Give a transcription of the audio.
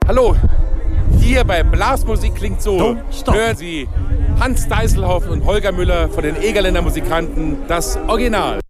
Hallo, hier bei Blasmusik klingt so. Don't stop. Hören Sie Hans Deiselhoff und Holger Müller von den Egerländer Musikanten, das Original.